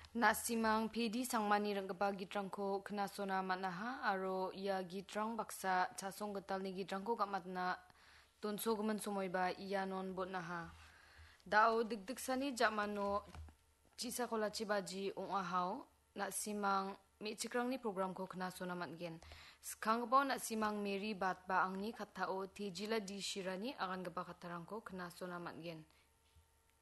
Nasimang pedi sangmani ranggaba gitrangko knasona matnaha aro ia gitrang baksa chasong getal ni gitrangko gamatna tonso gumen sumoiba ianon botnaha. Dao digdiksani jakmano cisa kola cibaji ahau nasimang mi ni program ko knasona matgen. Skangbaw nasimang Mary bat ba angni katao tejila di shirani akan gaba katarangko knasona matgen.